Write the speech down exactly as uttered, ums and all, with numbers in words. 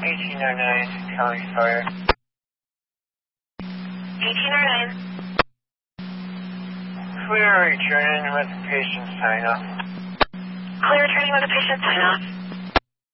eighteen oh nine, County Fire. eighteen oh nine. Clear returning with the patient sign off. Clear returning with the patient sign off.